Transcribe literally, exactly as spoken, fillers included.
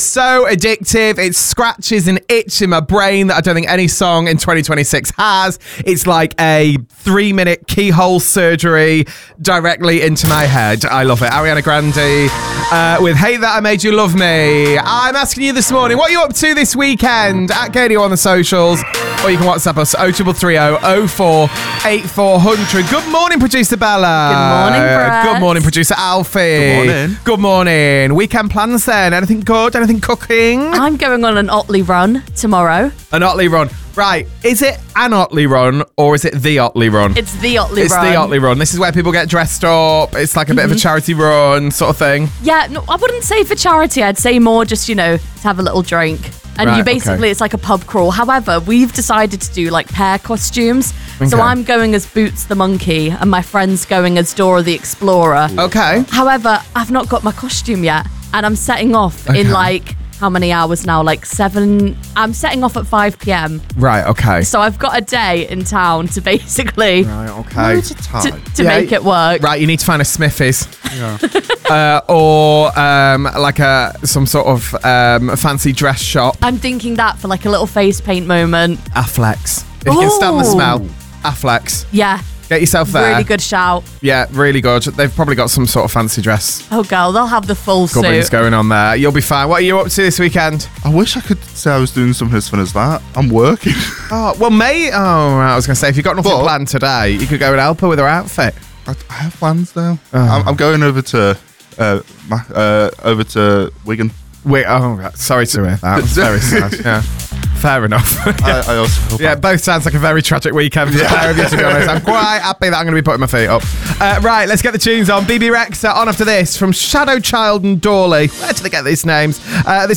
so addictive. It scratches an itch in my brain that I don't think any song in twenty twenty-six has. It's like a three-minute keyhole surgery directly into my head. I love it. Ariana Grande uh, with Hey That I Made You Love Me. I'm asking you this morning, what are you up to this weekend? At Katie on the socials, or you can WhatsApp us oh triple three oh oh four eight four hundred. Good morning, producer Bella. Good morning, Brett. Good morning, producer Alfie. Good morning. Good morning. Weekend plans then? Anything good? Anything cooking? I'm going on an Otley run tomorrow. An Otley run. Right. Is it an Otley run or is it the Otley run? It's the Otley It's run. the Otley run. This is where people get dressed up. It's like a bit of a charity run sort of thing. Yeah, no, I wouldn't say for charity. I'd say more just, you know, to have a little drink. And Right, you basically, okay. it's like a pub crawl. However, we've decided to do like pair costumes. Okay. So I'm going as Boots the monkey and my friend's going as Dora the Explorer. Okay. However, I've not got my costume yet. And I'm setting off Okay. in like, how many hours now? Like seven. I'm setting off at five p.m. Right. Okay. So I've got a day in town to basically Right. Okay. Loads of time. to, to Yeah, make it work. Right. You need to find a Smithy's. Yeah. uh, or um, like a some sort of um, fancy dress shop. I'm thinking that for like a little face paint moment. Affleck's. If you can stand the Ooh. smell. Affleck's. Yeah, Get yourself there. really good shout. Yeah, really good. They've probably got some sort of fancy dress Oh, girl, they'll have the full gubbins suit. going on there. You'll be fine. What are you up to this weekend? I wish I could say I was doing something as fun as that. I'm working. Oh, well, mate. Oh, right, I was going to say, if you've got nothing But- planned today, you could go and help her with her outfit. I, I have plans though. Oh. I'm, I'm going over to uh, my, uh, over to Wigan. Wait, oh, right. Sorry to hear that. That's very sad. Yeah. Fair enough. I, I also Yeah, both sounds like a very tragic weekend for the pair of you, to be honest. I'm quite happy that I'm going to be putting my feet up. Uh, right, let's get the tunes on. B B Rexa on after this from Shadow Child and Dawley. Where do they get these names? Uh, this